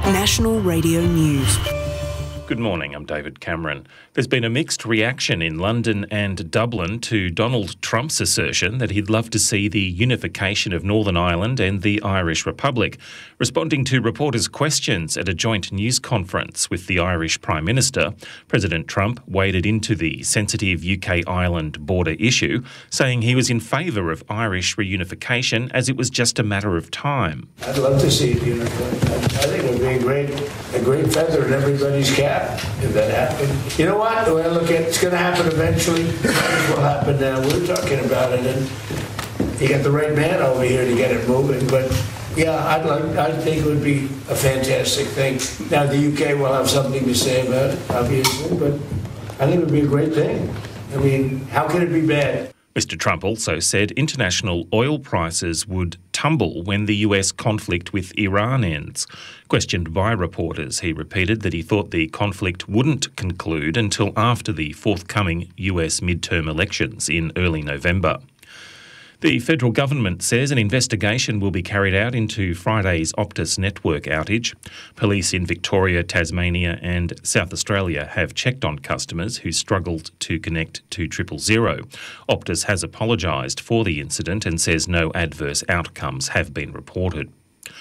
National Radio News. Good morning, I'm David Cameron. There's been a mixed reaction in London and Dublin to Donald Trump's assertion that he'd love to see the unification of Northern Ireland and the Irish Republic. Responding to reporters' questions at a joint news conference with the Irish Prime Minister, President Trump waded into the sensitive UK-Ireland border issue, saying he was in favour of Irish reunification as it was just a matter of time. I'd love to see it unified. I think it would be a great feather in everybody's cap if that happened. You know what? The way I look at it, it's going to happen eventually. It might as well happen now. We're talking about it, and you got the right man over here to get it moving. But yeah, I think it would be a fantastic thing. Now the UK will have something to say about it, obviously, but I think it would be a great thing. I mean, how can it be bad? Mr. Trump also said international oil prices would tumble when the US conflict with Iran ends. Questioned by reporters, he repeated that he thought the conflict wouldn't conclude until after the forthcoming US midterm elections in early November. The federal government says an investigation will be carried out into Friday's Optus network outage. Police in Victoria, Tasmania and South Australia have checked on customers who struggled to connect to 000. Optus has apologised for the incident and says no adverse outcomes have been reported.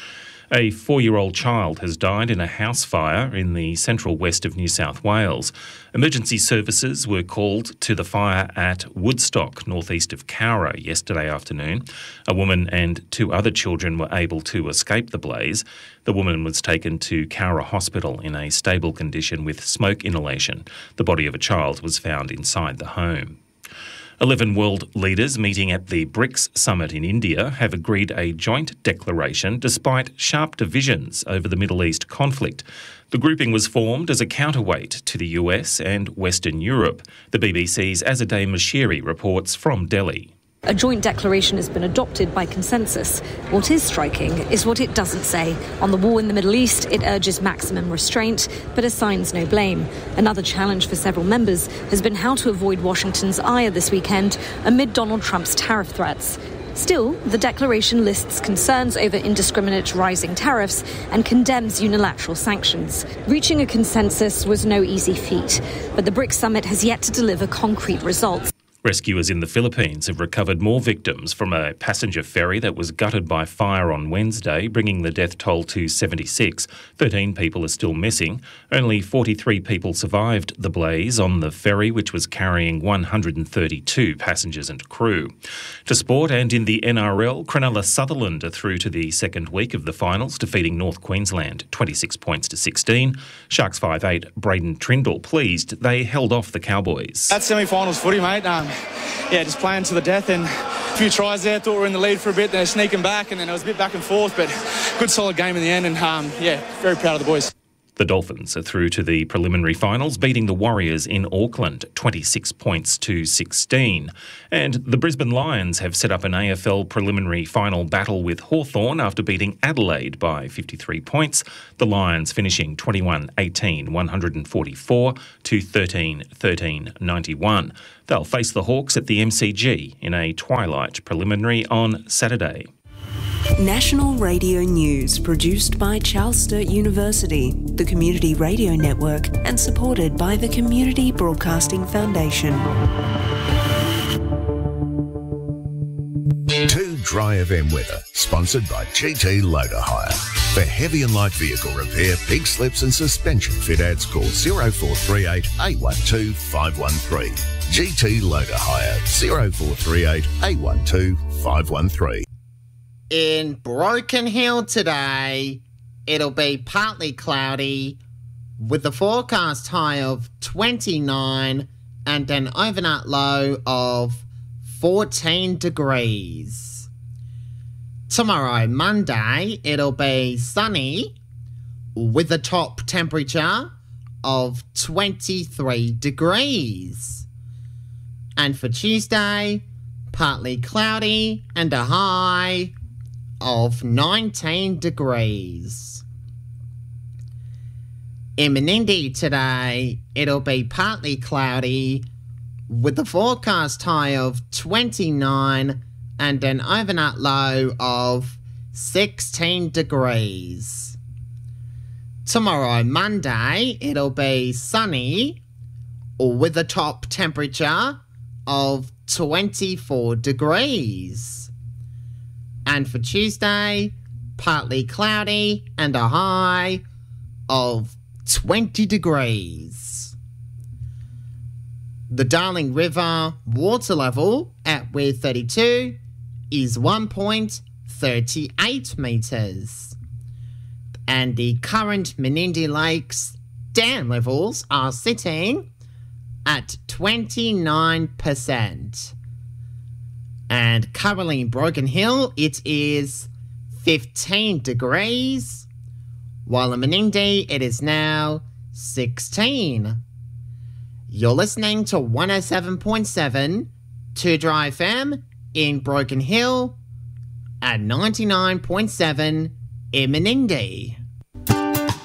A 4-year-old child has died in a house fire in the central west of New South Wales. Emergency services were called to the fire at Woodstock, northeast of Cowra, yesterday afternoon. A woman and 2 other children were able to escape the blaze. The woman was taken to Cowra Hospital in a stable condition with smoke inhalation. The body of a child was found inside the home. 11 world leaders meeting at the BRICS summit in India have agreed a joint declaration despite sharp divisions over the Middle East conflict. The grouping was formed as a counterweight to the US and Western Europe. The BBC's Azadeh Mashiri reports from Delhi. A joint declaration has been adopted by consensus. What is striking is what it doesn't say. On the war in the Middle East, it urges maximum restraint, but assigns no blame. Another challenge for several members has been how to avoid Washington's ire this weekend amid Donald Trump's tariff threats. Still, the declaration lists concerns over indiscriminate rising tariffs and condemns unilateral sanctions. Reaching a consensus was no easy feat, but the BRICS summit has yet to deliver concrete results. Rescuers in the Philippines have recovered more victims from a passenger ferry that was gutted by fire on Wednesday, bringing the death toll to 76. 13 people are still missing. Only 43 people survived the blaze on the ferry, which was carrying 132 passengers and crew. To sport, and in the NRL, Cronulla Sutherland are through to the second week of the finals, defeating North Queensland 26 points to 16. Sharks 5'8" Braden Trindle pleased they held off the Cowboys. That's semi-finals footy, mate. Just playing to the death, and a few tries there. Thought we were in the lead for a bit, then sneaking back, and then it was a bit back and forth, but good solid game in the end, and very proud of the boys. The Dolphins are through to the preliminary finals, beating the Warriors in Auckland 26 points to 16. And the Brisbane Lions have set up an AFL preliminary final battle with Hawthorn after beating Adelaide by 53 points. The Lions finishing 21-18, 144 to 13-13, 91. They'll face the Hawks at the MCG in a twilight preliminary on Saturday. National Radio News, produced by Charles Sturt University, the Community Radio Network, and supported by the Community Broadcasting Foundation. Too Dry FM weather, sponsored by GT Loader Hire. For heavy and light vehicle repair, pig slips and suspension fit outs, call 0438 812 513. GT Loader Hire, 0438 812 513. In Broken Hill today, it'll be partly cloudy with a forecast high of 29 and an overnight low of 14 degrees. Tomorrow, Monday, it'll be sunny with a top temperature of 23 degrees. And for Tuesday, partly cloudy and a high of 19 degrees. In Menindee today, it'll be partly cloudy with a forecast high of 29 and an overnight low of 16 degrees. Tomorrow, Monday, it'll be sunny with a top temperature of 24 degrees. And for Tuesday, partly cloudy and a high of 20 degrees. The Darling River water level at Weir 32 is 1.38 metres. And the current Menindee Lakes dam levels are sitting at 29%. And currently in Broken Hill, it is 15 degrees, while in Menindee, it is now 16. You're listening to 107.7 2 Dry FM in Broken Hill at 99.7 in Menindee.